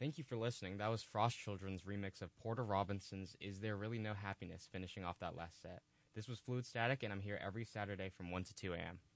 Thank you for listening. That was Frost Children's remix of Porter Robinson's Is There Really No Happiness, finishing off that last set. This was Fluid Static, and I'm here every Saturday from 1 to 2 a.m.